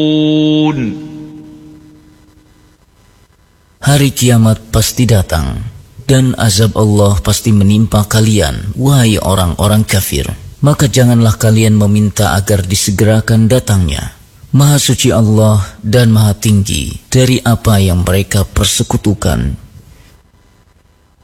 Hari kiamat pasti datang, dan azab Allah pasti menimpa kalian, wahai orang-orang kafir. Maka janganlah kalian meminta agar disegerakan datangnya. Maha suci Allah dan maha tinggi dari apa yang mereka persekutukan